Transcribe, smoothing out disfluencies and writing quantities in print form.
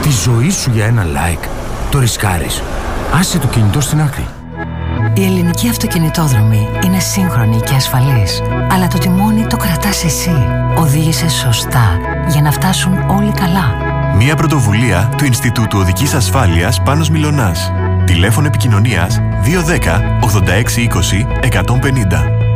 Τη ζωή σου για ένα like το ρισκάρεις. Άσε το κινητό στην άκρη. Η ελληνική αυτοκινητόδρομη είναι σύγχρονη και ασφαλής. Αλλά το τιμόνι το κρατάς εσύ. Οδήγησε σωστά για να φτάσουν όλοι καλά. Μια πρωτοβουλία του Ινστιτούτου Οδικής Ασφάλειας Πάνος Μιλωνάς. Τηλέφωνο επικοινωνίας 210 86 20 150.